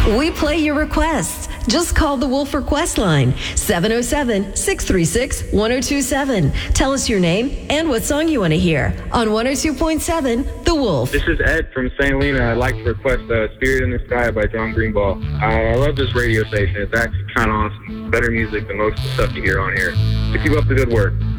We play your requests. Just call the Wolf Request line, 707-636-1027. Tell us your name and what song you want to hear on 102.7 The Wolf. This is Ed from St. Helena. I'd like to request Spirit in the Sky by John Greenball. I love this radio station. It's actually kind of awesome. Better music than most of the stuff you hear on here. So keep up the good work.